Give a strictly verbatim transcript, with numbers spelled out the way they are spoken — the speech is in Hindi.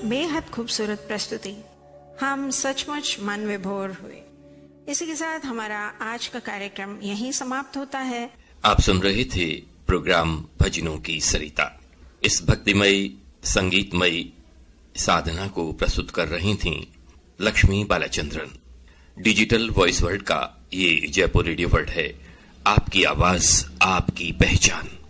बेहद खूबसूरत प्रस्तुति। हम सचमुच मन विभोर हुए। इसी के साथ हमारा आज का कार्यक्रम यहीं समाप्त होता है। आप सुन रहे थे प्रोग्राम भजनों की सरिता। इस भक्तिमयी संगीतमयी साधना को प्रस्तुत कर रही थीं Lakshmi Balachandran. Digital voice world का ये जयपुर रेडियो वर्ल्ड है, आपकी आवाज आपकी पहचान।